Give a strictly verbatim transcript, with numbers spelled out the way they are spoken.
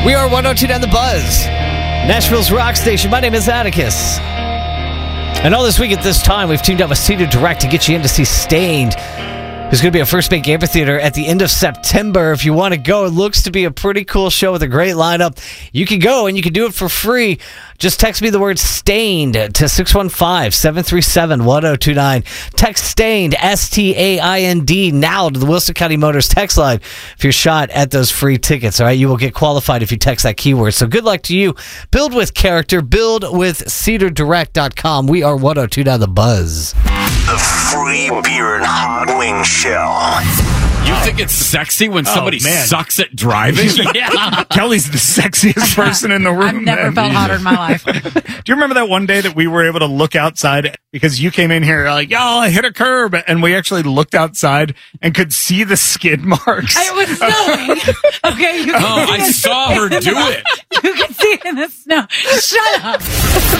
We are one oh two point nine The Buzz, Nashville's rock station. My name is Atticus. And all this week at this time, we've teamed up with Cedar Direct to get you in to see Stained, who's going to be at First Bank Amphitheater at the end of September. If you want to go, it looks to be a pretty cool show with a great lineup. You can go, and you can do it for free. Just text me the word STAINED to six one five, seven three seven, one oh two nine. Text STAINED, S T A I N D, now to the Wilson County Motors text line for your shot at those free tickets. All right, you will get qualified if you text that keyword. So good luck to you. Build with character. Build with cedar direct dot com. We are one oh two point nine The Buzz. The free beer and hot wing show. You think it's sexy when somebody oh, man. sucks at driving? Yeah. Kelly's the sexiest person in the room. I've never man. felt hotter in my life. Do you remember that one day that we were able to look outside because you came in here like, y'all, I hit a curb, and we actually looked outside and could see the skid marks? It was snowing. Okay, you can Oh, see I it. saw her do it. You can see it in the snow. Shut up.